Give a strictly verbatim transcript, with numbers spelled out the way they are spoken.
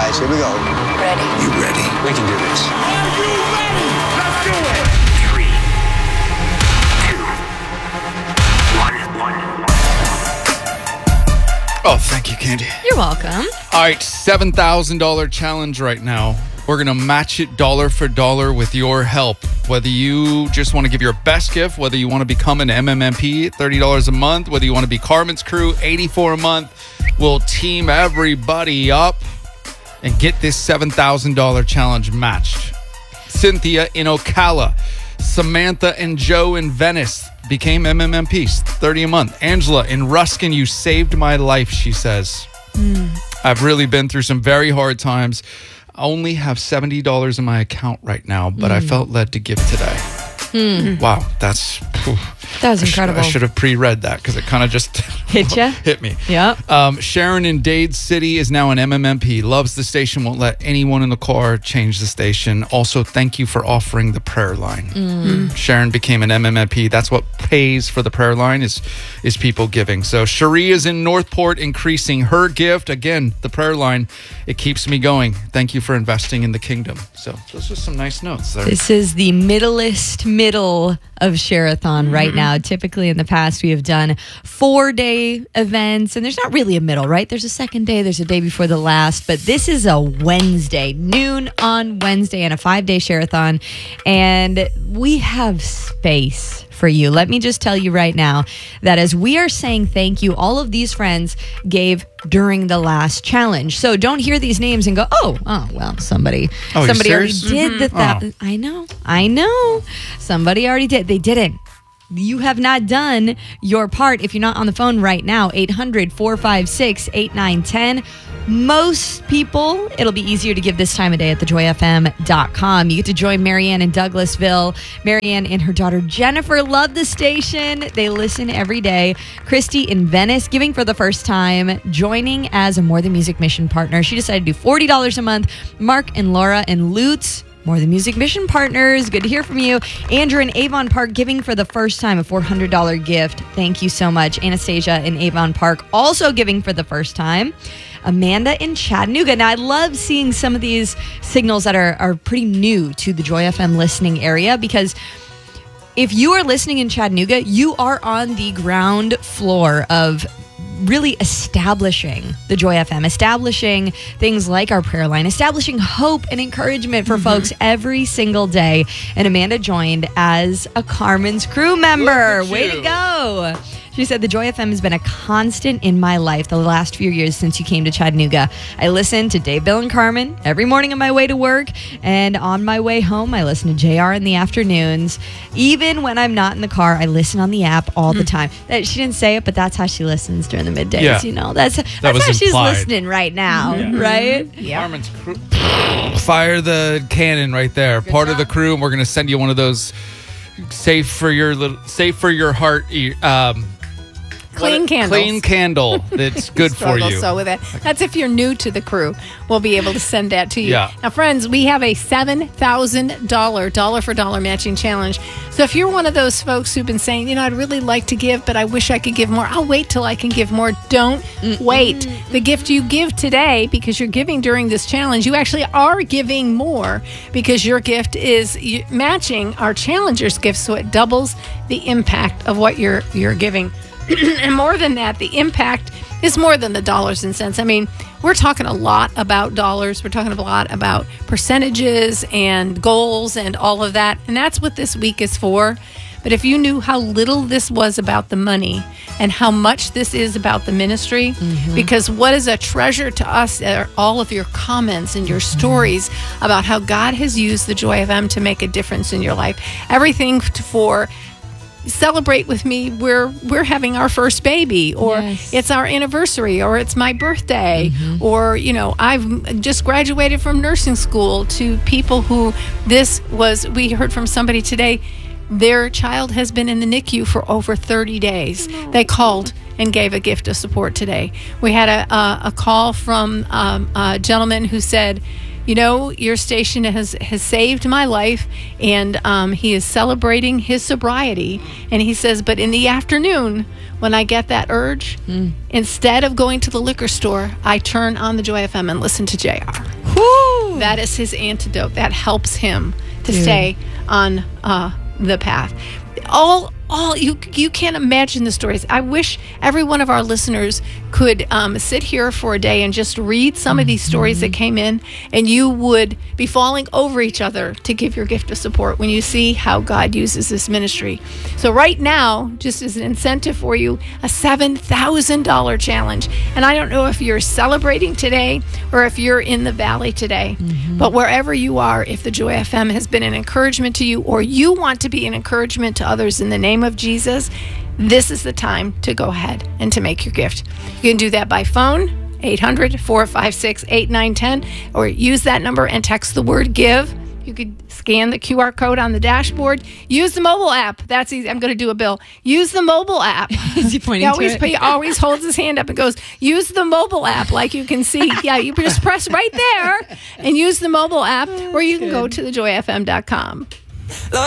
guys. Here we go. Ready. You ready? We can do this. Are you ready? Let's do it. Three, two, one, one. Oh, thank you, Candy. You're welcome. All right, seven thousand dollars challenge right now. We're going to match it dollar for dollar with your help. Whether you just want to give your best gift, whether you want to become an M M M P, thirty dollars a month, whether you want to be Carmen's Crew, eighty-four dollars a month, we'll team everybody up and get this seven thousand dollars challenge matched. Cynthia in Ocala, Samantha and Joe in Venice became M M M Ps, thirty dollars a month. Angela in Ruskin, you saved my life, she says. Mm. I've really been through some very hard times. I only have seventy dollars in my account right now, but mm. I felt led to give today. Mm. Wow, that's... Whew. That was incredible. I should, I should have pre-read that because it kind of just hit you. hit me. Yeah. Um, Sharon in Dade City is now an M M M P. Loves the station. Won't let anyone in the car change the station. Also, thank you for offering the prayer line. Mm. Sharon became an M M M P. That's what pays for the prayer line is is people giving. So Cherie is in Northport, increasing her gift. Again, the prayer line, it keeps me going. Thank you for investing in the kingdom. So those are some nice notes there. This is the middlest middle of Share-a-thon mm-hmm. right now. Typically in the past we have done four day events, and there's not really a middle, right? There's a second day, there's a day before the last, but this is a Wednesday, noon on Wednesday, and a five day Share-a-thon, and we have space for you. Let me just tell you right now that as we are saying thank you, all of these friends gave during the last challenge. So don't hear these names and go, oh, oh, well, somebody, oh, somebody already did mm-hmm. that. that. Oh. I know, I know. Somebody already did. They didn't. You have not done your part. If you're not on the phone right now, eight hundred, four five six, eight nine one zero. Most people, it'll be easier to give this time of day at the joy f m dot com. You get to join Marianne in Douglasville. Marianne and her daughter Jennifer love the station. They listen every day. Christy in Venice, giving for the first time, joining as a More Than Music Mission partner. She decided to do forty dollars a month. Mark and Laura in Lutz, More Than Music Mission partners. Good to hear from you. Andrew in Avon Park, giving for the first time, a four hundred dollars gift. Thank you so much. Anastasia in Avon Park, also giving for the first time. Amanda in Chattanooga. Now, I love seeing some of these signals that are, are pretty new to the Joy F M listening area, because if you are listening in Chattanooga, you are on the ground floor of really establishing the Joy F M, establishing things like our prayer line, establishing hope and encouragement for mm-hmm. folks every single day. And Amanda joined as a Carmen's Crew member. Way to go. She said, the Joy F M has been a constant in my life the last few years since you came to Chattanooga. I listen to Dave, Bill, and Carmen every morning on my way to work, and on my way home, I listen to J R in the afternoons. Even when I'm not in the car, I listen on the app all mm. the time. That she didn't say it, but that's how she listens during the middays. Yeah. You know, that's that's that how she's implied. listening right now, yeah. right? Yeah. Carmen's Crew. Fire the cannon right there. Good Part job. Of the crew, and we're gonna send you one of those safe for your little, safe for your heart. Um, Clean candles. Clean candle that's good for you. So with it. That's if you're new to the crew. We'll be able to send that to you. Yeah. Now, friends, we have a seven thousand dollars dollar for dollar matching challenge. So if you're one of those folks who've been saying, you know, I'd really like to give, but I wish I could give more. I'll wait till I can give more. Don't Mm-mm. wait. The gift you give today, because you're giving during this challenge, you actually are giving more because your gift is matching our challenger's gift, so it doubles the impact of what you're you're giving. And more than that, the impact is more than the dollars and cents. I mean, we're talking a lot about dollars. We're talking a lot about percentages and goals and all of that. And that's what this week is for. But if you knew how little this was about the money and how much this is about the ministry, mm-hmm. because what is a treasure to us are all of your comments and your stories mm-hmm. about how God has used the Joy of M to make a difference in your life. Everything for celebrate with me, we're we're having our first baby, or yes. it's our anniversary, or it's my birthday, mm-hmm. or you know, I've just graduated from nursing school, to people who this was, we heard from somebody today, their child has been in the N I C U for over thirty days. No. They called and gave a gift of support today. We had a a, a call from um, a gentleman who said, you know, your station has, has saved my life, and um, he is celebrating his sobriety. And he says, but in the afternoon, when I get that urge, mm. instead of going to the liquor store, I turn on the Joy F M and listen to J R. Whew. That is his antidote. That helps him to Dude. stay on uh, the path. All, all you you can't imagine the stories. I wish every one of our listeners could um, sit here for a day and just read some of these stories that came in, and you would be falling over each other to give your gift of support when you see how God uses this ministry. So right now, just as an incentive for you, a seven thousand dollars challenge. And I don't know if you're celebrating today or if you're in the valley today, but wherever you are, if the Joy F M has been an encouragement to you, or you want to be an encouragement to others in the name of Jesus, this is the time to go ahead and to make your gift. You can do that by phone, eight hundred, four five six, eight nine one zero, or use that number and text the word give. You could scan the Q R code on the dashboard. Use the mobile app. That's easy. I'm going to do a bill. Use the mobile app. Is he pointing He always, to it? he always holds his hand up and goes, use the mobile app, like you can see. Yeah, you just press right there and use the mobile app, or you can go to the joy f m dot com.